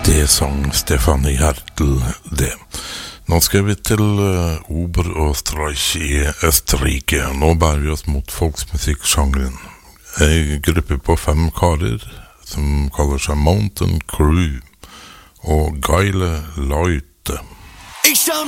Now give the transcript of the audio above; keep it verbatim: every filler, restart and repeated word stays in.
Det sang Stefanie Hertel det. Nå skal vi til uh, Ober og Streich i Østerrike. Nå bærer vi oss mot folksmusikksjangeren. En gruppe på fem karer som kaller seg Mountain Crew og Geile Leute.